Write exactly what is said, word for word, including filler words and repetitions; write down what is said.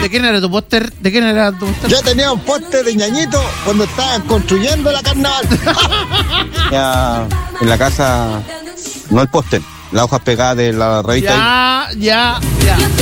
¿De quién era tu póster? ¿De quién era tu póster? Yo tenía un póster de Ñañito cuando estaban construyendo la carnaval. Ya, en la casa, no el póster, las hojas pegadas de la revista. Ya, ya, ya.